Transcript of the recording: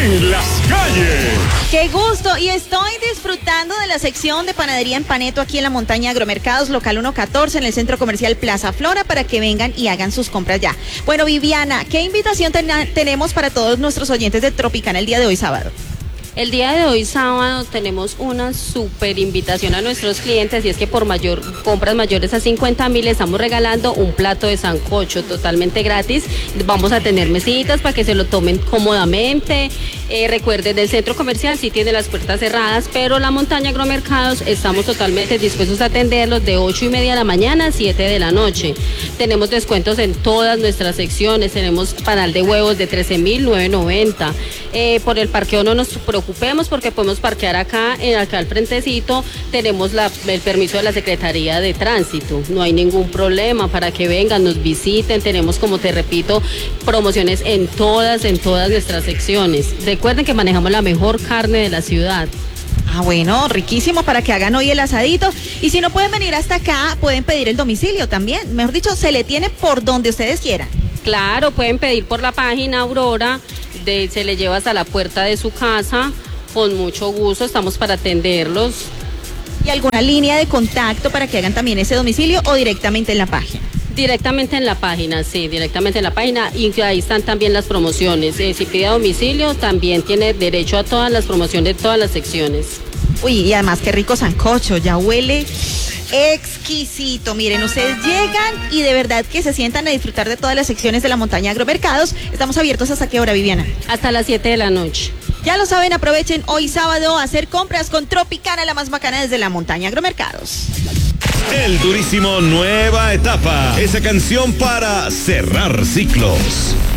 en las calles. ¡Qué gusto! Y estoy disfrutando de la sección de panadería en Paneto aquí en la montaña Agromercados, local 114, en el centro comercial Plaza Flora, para que vengan y hagan sus compras ya. Bueno, Viviana, ¿qué invitación tenemos para todos nuestros oyentes de Tropicana el día de hoy sábado? El día de hoy sábado tenemos una súper invitación a nuestros clientes, y es que por compras mayores a 50.000 estamos regalando un plato de sancocho totalmente gratis. Vamos a tener mesitas para que se lo tomen cómodamente. Recuerden, el centro comercial sí tiene las puertas cerradas, pero la montaña Agromercados estamos totalmente dispuestos a atenderlos de 8:30 de la mañana a 7 de la noche. Tenemos descuentos en todas nuestras secciones. Tenemos panal de huevos de 13.990. Por el parqueo no nos preocupemos, porque podemos parquear acá al frentecito. Tenemos el permiso de la Secretaría de Tránsito. No hay ningún problema para que vengan, nos visiten. Tenemos, como te repito, promociones en todas nuestras secciones. Recuerden que manejamos la mejor carne de la ciudad. Ah, bueno, riquísimo para que hagan hoy el asadito. Y si no pueden venir hasta acá, pueden pedir el domicilio también. Mejor dicho, se le tiene por donde ustedes quieran. Claro, pueden pedir por la página Aurora, se le lleva hasta la puerta de su casa. Con mucho gusto, estamos para atenderlos. ¿Y alguna línea de contacto para que hagan también ese domicilio o directamente en la página? Directamente en la página, sí, directamente en la página, y ahí están también las promociones. Si pide a domicilio, también tiene derecho a todas las promociones de todas las secciones. Uy, y además qué rico sancocho, ya huele exquisito. Miren, ustedes llegan y de verdad que se sientan a disfrutar de todas las secciones de la montaña Agromercados. Estamos abiertos ¿hasta qué hora, Viviana? Hasta las 7 de la noche. Ya lo saben, aprovechen hoy sábado a hacer compras con Tropicana, la más bacana desde la montaña Agromercados. El Durísimo, nueva etapa. Esa canción para cerrar ciclos.